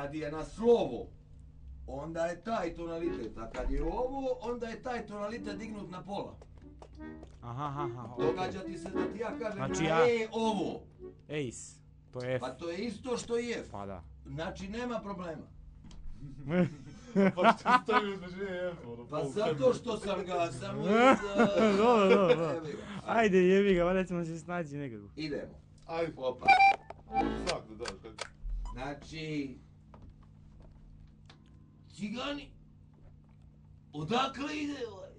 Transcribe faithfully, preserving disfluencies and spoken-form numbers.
Kad je na slovo, onda je taj tonalitet, a kad je ovo, onda je taj tonalitet dignut na pola. Aha, aha, aha. Događa ti se da ti ja kažem Znači na ja- E ovo. Ace. To je F. Pa to je isto što i F. Pa da. Znači nema problema. Pa što stavio značenje F, ono, Pa pol zato što sam ga samo iz... Dobro, dobro, dobro. Evi ga. Ajde jebi ga, valjda ćemo se snaći nekako. Idemo. Ajde, Opa. znak da daš, kako? Znači... Cigani, odakle ide ovaj?